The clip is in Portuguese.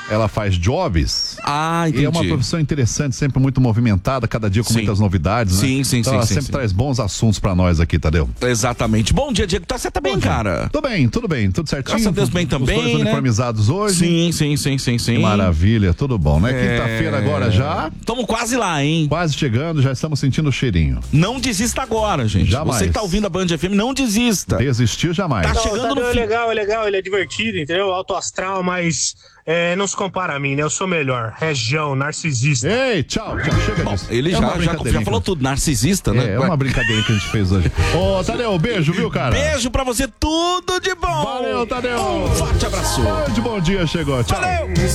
ela faz jobs. Ah, entendi. E é uma profissão interessante, sempre muito movimentada, cada dia com muitas novidades, né? Sim. Então ela sempre traz bons assuntos pra nós aqui, Tadeu. Exatamente. Bom dia, Diego. Você tá bem, cara? Tô bem, tudo certinho. Graças a Deus bem também, os dois uniformizados hoje. Sim. Que maravilha, tudo bom, né? Quinta-feira agora já. Estamos quase lá, hein? Quase chegando, já estamos sentindo o cheirinho. Não desista agora, gente. Jamais. Você que tá ouvindo a Band FM, não desista. Desistir jamais. Tá chegando no é fim. legal, ele é divertido, entendeu? Alto astral, mas não se compara a mim, né? Eu sou melhor. Região, narcisista. Ei, tchau, chega disso. Ele já falou tudo, narcisista, né? É uma brincadeira que a gente fez hoje. Ô, Tadeu, beijo, viu, cara? Beijo pra você, tudo de bom. Valeu, Tadeu. Um forte abraço. De bom dia chegou, tchau. Valeu.